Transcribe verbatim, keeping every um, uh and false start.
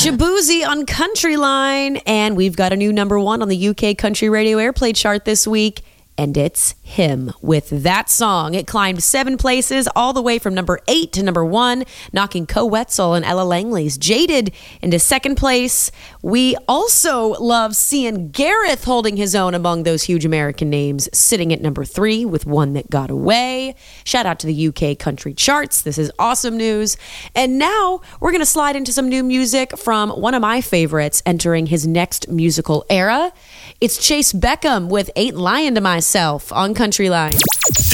Shaboozey on Country Line. And we've got a new number one on the U K Country Radio Airplay chart this week. And it's him with that song. It climbed seven places all the way from number eight to number one, knocking Co Wetzel and Ella Langley's Jaded into second place. We also love seeing Gareth holding his own among those huge American names, sitting at number three with One That Got Away. Shout out to the U K country charts. This is awesome news. And now we're going to slide into some new music from one of my favorites entering his next musical era. It's Chase Beckham with Ain't Lying to Myself on Country Line.